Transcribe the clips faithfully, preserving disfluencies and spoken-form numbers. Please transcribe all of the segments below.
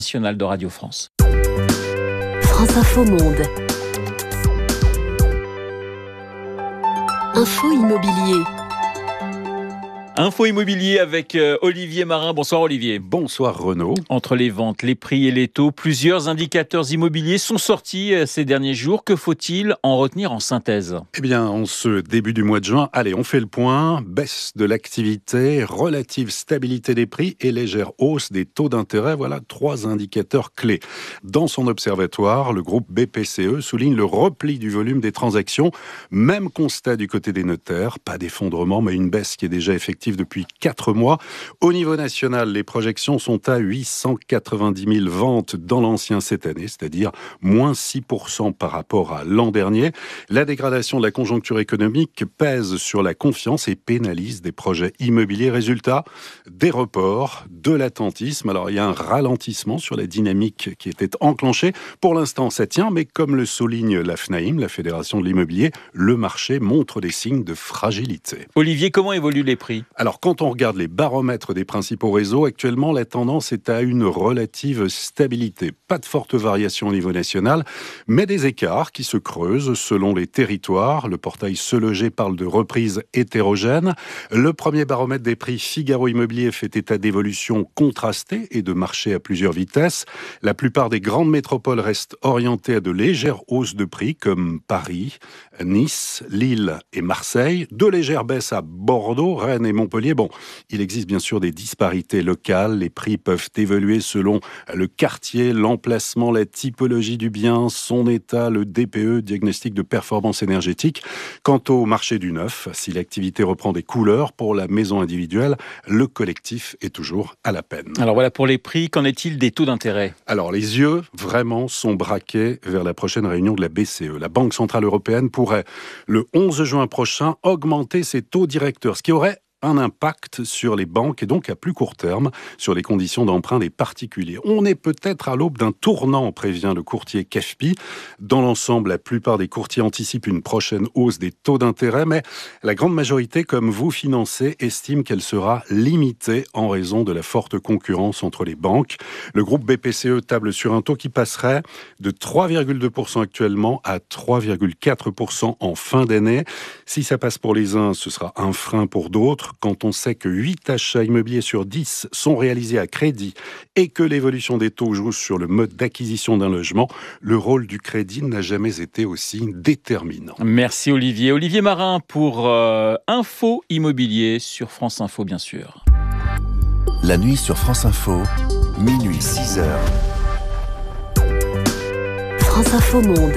National de Radio France. France Info Monde. Info immobilier. Info immobilier avec euh, Olivier Marin. Bonsoir Olivier. Bonsoir Renaud. Entre les ventes, les prix et les taux, plusieurs indicateurs immobiliers sont sortis euh, ces derniers jours. Que faut-il en retenir en synthèse ? Eh bien, en ce début du mois de juin, allez, on fait le point. Baisse de l'activité, relative stabilité des prix et légère hausse des taux d'intérêt. Voilà trois indicateurs clés. Dans son observatoire, le groupe B P C E souligne le repli du volume des transactions. Même constat du côté des notaires. Pas d'effondrement, mais une baisse qui est déjà effective depuis quatre mois. Au niveau national, les projections sont à huit cent quatre-vingt-dix mille ventes dans l'ancien cette année, c'est-à-dire moins six pour cent par rapport à l'an dernier. La dégradation de la conjoncture économique pèse sur la confiance et pénalise des projets immobiliers. Résultat, des reports, de l'attentisme. Alors, il y a un ralentissement sur la dynamique qui était enclenchée. Pour l'instant, ça tient, mais comme le souligne la FNAIM, la Fédération de l'immobilier, le marché montre des signes de fragilité. Olivier, comment évoluent les prix ? Alors, quand on regarde les baromètres des principaux réseaux, actuellement, la tendance est à une relative stabilité. Pas de forte variation au niveau national, mais des écarts qui se creusent selon les territoires. Le portail Se Loger parle de reprise hétérogène. Le premier baromètre des prix Figaro Immobilier fait état d'évolutions contrastées et de marchés à plusieurs vitesses. La plupart des grandes métropoles restent orientées à de légères hausses de prix, comme Paris, Nice, Lille et Marseille. De légères baisses à Bordeaux, Rennes et Montpellier. Bon, il existe bien sûr des disparités locales. Les prix peuvent évoluer selon le quartier, l'emplacement, la typologie du bien, son état, le D P E, diagnostic de performance énergétique. Quant au marché du neuf, si l'activité reprend des couleurs pour la maison individuelle, le collectif est toujours à la peine. Alors voilà pour les prix, qu'en est-il des taux d'intérêt ? Alors les yeux vraiment sont braqués vers la prochaine réunion de la B C E. La Banque Centrale Européenne pourrait, le onze juin prochain, augmenter ses taux directeurs, ce qui aurait un impact sur les banques et donc à plus court terme sur les conditions d'emprunt des particuliers. On est peut-être à l'aube d'un tournant, prévient le courtier C A F P I. Dans l'ensemble, la plupart des courtiers anticipent une prochaine hausse des taux d'intérêt, mais la grande majorité, comme vous financez, estime qu'elle sera limitée en raison de la forte concurrence entre les banques. Le groupe B P C E table sur un taux qui passerait de trois virgule deux pour cent actuellement à trois virgule quatre pour cent en fin d'année. Si ça passe pour les uns, ce sera un frein pour d'autres. Quand on sait que huit achats immobiliers sur dix sont réalisés à crédit et que l'évolution des taux joue sur le mode d'acquisition d'un logement, le rôle du crédit n'a jamais été aussi déterminant. Merci Olivier. Olivier Marin pour euh, Info Immobilier sur France Info, bien sûr. La nuit sur France Info, minuit six heures. France Info Monde.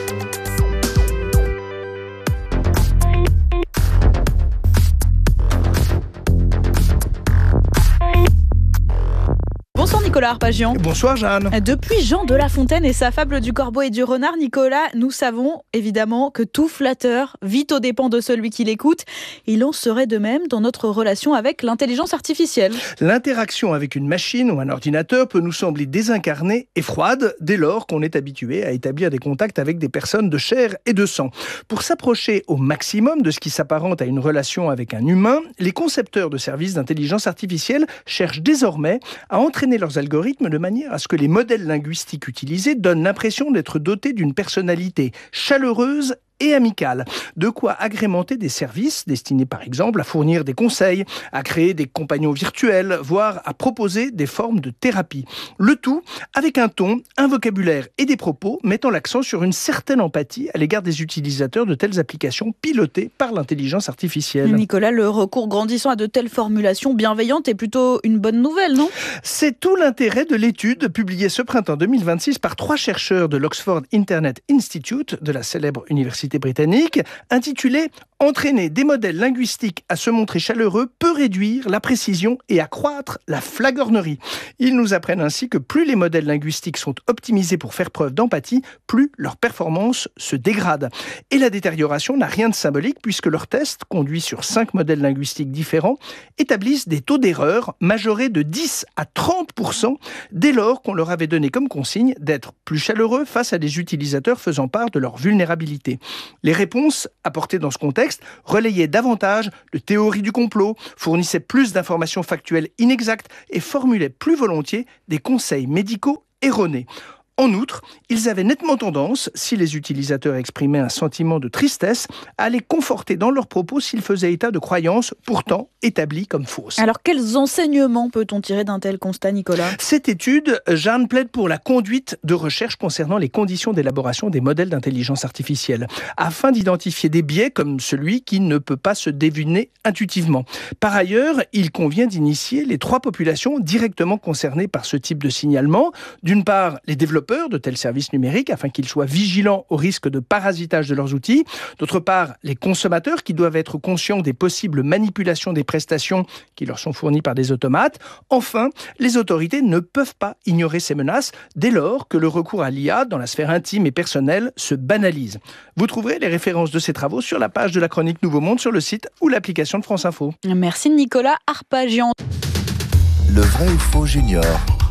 Bonsoir Nicolas Arpagian. Bonsoir Jeanne. Depuis Jean de La Fontaine et sa fable du corbeau et du renard, Nicolas, nous savons évidemment que tout flatteur vit aux dépens de celui qui l'écoute. Il en serait de même dans notre relation avec l'intelligence artificielle. L'interaction avec une machine ou un ordinateur peut nous sembler désincarnée et froide dès lors qu'on est habitué à établir des contacts avec des personnes de chair et de sang. Pour s'approcher au maximum de ce qui s'apparente à une relation avec un humain, les concepteurs de services d'intelligence artificielle cherchent désormais à entraîner leurs algorithmes de manière à ce que les modèles linguistiques utilisés donnent l'impression d'être dotés d'une personnalité chaleureuse et amicale. De quoi agrémenter des services destinés par exemple à fournir des conseils, à créer des compagnons virtuels, voire à proposer des formes de thérapie. Le tout avec un ton, un vocabulaire et des propos mettant l'accent sur une certaine empathie à l'égard des utilisateurs de telles applications pilotées par l'intelligence artificielle. Nicolas, le recours grandissant à de telles formulations bienveillantes est plutôt une bonne nouvelle, non ? C'est tout l'intérêt de l'étude publiée ce printemps deux mille vingt-six par trois chercheurs de l'Oxford Internet Institute, de la célèbre université britannique, intitulée « Entraîner des modèles linguistiques à se montrer chaleureux peut réduire la précision et accroître la flagornerie ». Ils nous apprennent ainsi que plus les modèles linguistiques sont optimisés pour faire preuve d'empathie, plus leur performance se dégrade. Et la détérioration n'a rien de symbolique puisque leurs tests, conduits sur cinq modèles linguistiques différents, établissent des taux d'erreur majorés de dix à trente pour cent dès lors qu'on leur avait donné comme consigne d'être plus chaleureux face à des utilisateurs faisant part de leur vulnérabilité. Les réponses apportées dans ce contexte texte relayait davantage de théories du complot, fournissait plus d'informations factuelles inexactes et formulait plus volontiers des conseils médicaux erronés. En outre, ils avaient nettement tendance, si les utilisateurs exprimaient un sentiment de tristesse, à les conforter dans leurs propos s'ils faisaient état de croyances pourtant établies comme fausses. Alors, quels enseignements peut-on tirer d'un tel constat, Nicolas ? Cette étude, Jeanne plaide pour la conduite de recherche concernant les conditions d'élaboration des modèles d'intelligence artificielle, afin d'identifier des biais comme celui qui ne peut pas se deviner intuitivement. Par ailleurs, il convient d'initier les trois populations directement concernées par ce type de signalement. D'une part, les développeurs de tels services numériques afin qu'ils soient vigilants au risque de parasitage de leurs outils. D'autre part, les consommateurs qui doivent être conscients des possibles manipulations des prestations qui leur sont fournies par des automates. Enfin, les autorités ne peuvent pas ignorer ces menaces dès lors que le recours à l'I A dans la sphère intime et personnelle se banalise. Vous trouverez les références de ces travaux sur la page de la chronique Nouveau Monde sur le site ou l'application de France Info. Merci Nicolas Arpagian. Le vrai ou faux junior.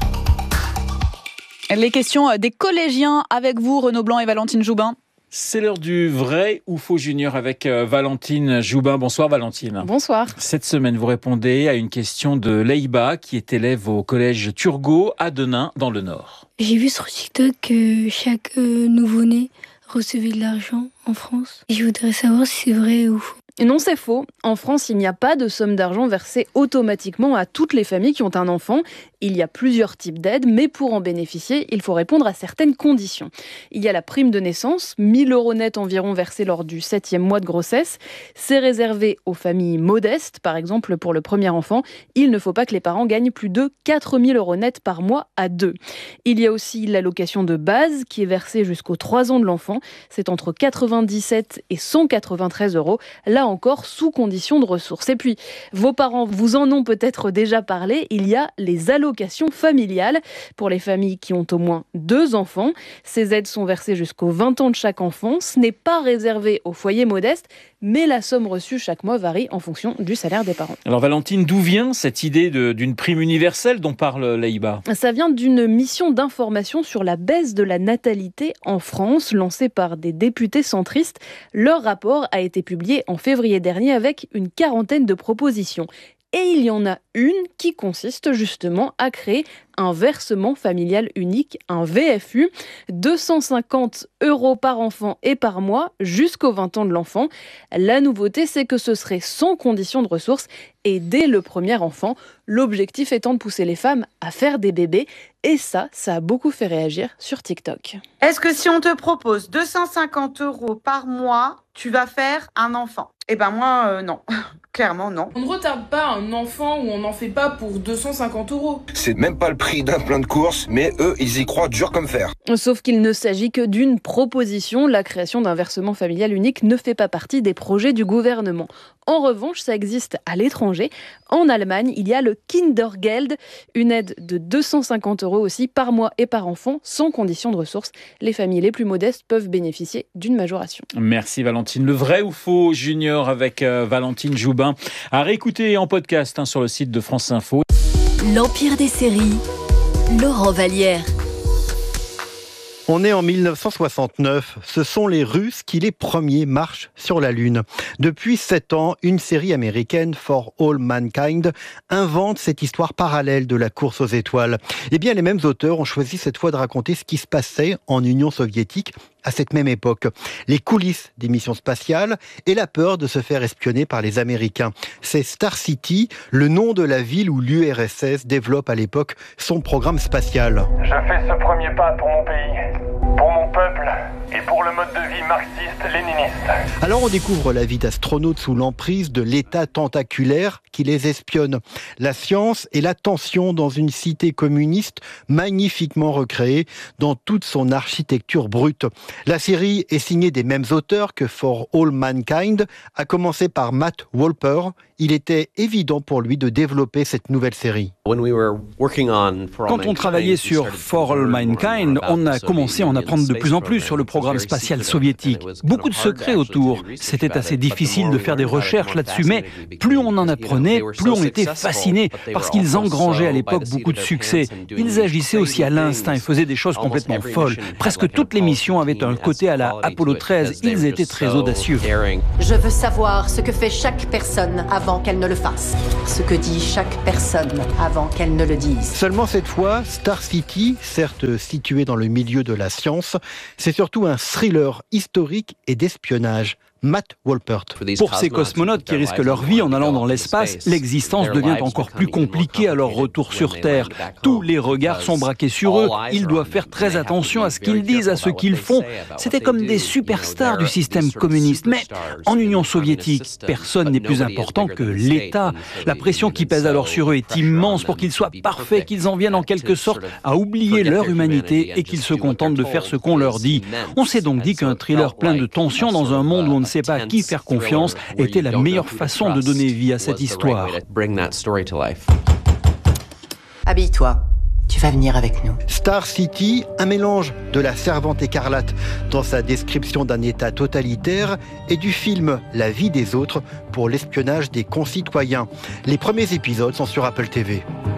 Les questions des collégiens avec vous, Renaud Blanc et Valentine Joubin. C'est l'heure du vrai ou faux junior avec Valentine Joubin. Bonsoir Valentine. Bonsoir. Cette semaine, vous répondez à une question de Leïba qui est élève au collège Turgot à Denain dans le Nord. J'ai vu sur TikTok que chaque euh, nouveau-né recevait de l'argent en France. Et je voudrais savoir si c'est vrai ou faux. Non, c'est faux. En France, il n'y a pas de somme d'argent versée automatiquement à toutes les familles qui ont un enfant. Il y a plusieurs types d'aides, mais pour en bénéficier, il faut répondre à certaines conditions. Il y a la prime de naissance, mille euros net environ versés lors du septième mois de grossesse. C'est réservé aux familles modestes. Par exemple, pour le premier enfant, il ne faut pas que les parents gagnent plus de quatre mille euros net par mois à deux. Il y a aussi l'allocation de base qui est versée jusqu'aux trois ans de l'enfant. C'est entre quatre-vingt-dix-sept et cent quatre-vingt-treize euros. Là encore, sous condition de ressources. Et puis, vos parents vous en ont peut-être déjà parlé, il y a les allocations familiales pour les familles qui ont au moins deux enfants. Ces aides sont versées jusqu'aux vingt ans de chaque enfant. Ce n'est pas réservé aux foyers modestes, mais la somme reçue chaque mois varie en fonction du salaire des parents. Alors Valentine, d'où vient cette idée de, d'une prime universelle dont parle Leïba ? Ça vient d'une mission d'information sur la baisse de la natalité en France, lancée par des députés centristes. Leur rapport a été publié en février dernier avec une quarantaine de propositions. Et il y en a une qui consiste justement à créer un versement familial unique, un V F U, deux cent cinquante euros par enfant et par mois jusqu'aux vingt ans de l'enfant. La nouveauté, c'est que ce serait sans condition de ressources et dès le premier enfant, l'objectif étant de pousser les femmes à faire des bébés. Et ça, ça a beaucoup fait réagir sur TikTok. Est-ce que si on te propose deux cent cinquante euros par mois, tu vas faire un enfant ? Eh ben moi, euh, non. Clairement, non. On ne retarde pas un enfant ou on n'en fait pas pour deux cent cinquante euros. C'est même pas le prix d'un plein de courses, mais eux, ils y croient dur comme fer. Sauf qu'il ne s'agit que d'une proposition. La création d'un versement familial unique ne fait pas partie des projets du gouvernement. En revanche, ça existe à l'étranger. En Allemagne, il y a le Kindergeld, une aide de deux cent cinquante euros aussi par mois et par enfant, sans condition de ressources. Les familles les plus modestes peuvent bénéficier d'une majoration. Merci Valentine. Le vrai ou faux junior avec euh, Valentine Joubin à réécouter en podcast hein, sur le site de France Info. L'Empire des séries, Laurent Vallière. On est en mille neuf cent soixante-neuf. Ce sont les Russes qui, les premiers, marchent sur la Lune. Depuis sept ans, une série américaine, For All Mankind, invente cette histoire parallèle de la course aux étoiles. Eh bien, les mêmes auteurs ont choisi cette fois de raconter ce qui se passait en Union soviétique à cette même époque. Les coulisses des missions spatiales et la peur de se faire espionner par les Américains. C'est Star City, le nom de la ville où l'U R S S développe à l'époque son programme spatial. Je fais ce premier pas pour mon pays, pour mon peuple et pour le mode de vie marxiste-léniniste. Alors on découvre la vie d'astronautes sous l'emprise de l'État tentaculaire qui les espionne. La science et la tension dans une cité communiste magnifiquement recréée dans toute son architecture brute. La série est signée des mêmes auteurs que For All Mankind, à commencer par Matt Wolper. Il était évident pour lui de développer cette nouvelle série. Quand on travaillait sur For All Mankind, on a commencé à en apprendre de plus en plus sur le programme spatial soviétique. Beaucoup de secrets autour. C'était assez difficile de faire des recherches là-dessus, mais plus on en apprenait, plus on était fasciné, parce qu'ils engrangeaient à l'époque beaucoup de succès. Ils agissaient aussi à l'instinct et faisaient des choses complètement folles. Presque toutes les missions avaient un côté à la Apollo treize. Ils étaient très audacieux. Je veux savoir ce que fait chaque personne avant qu'elle ne le fasse. Ce que dit chaque personne avant qu'elle ne le dise. Seulement cette fois, Star City, certes situé dans le milieu de la science, c'est surtout un thriller historique et d'espionnage. Matt Wolpert. Pour ces cosmonautes qui risquent leur vie en allant dans l'espace, l'existence devient encore plus compliquée à leur retour sur Terre. Tous les regards sont braqués sur eux. Ils doivent faire très attention à ce qu'ils disent, à ce qu'ils font. C'était comme des superstars du système communiste. Mais en Union soviétique, personne n'est plus important que l'État. La pression qui pèse alors sur eux est immense pour qu'ils soient parfaits, qu'ils en viennent en quelque sorte à oublier leur humanité et qu'ils se contentent de faire ce qu'on leur dit. On s'est donc dit qu'un thriller plein de tensions dans un monde où on ne sait pas à qui faire confiance était la meilleure façon de donner vie à cette histoire. Habille-toi, tu vas venir avec nous. Star City, un mélange de La Servante écarlate dans sa description d'un État totalitaire et du film La vie des autres pour l'espionnage des concitoyens. Les premiers épisodes sont sur Apple T V.